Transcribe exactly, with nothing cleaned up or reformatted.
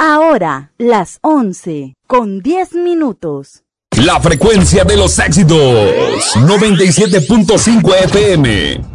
Ahora, las once, con diez minutos. La frecuencia de los éxitos, noventa y siete punto cinco F M.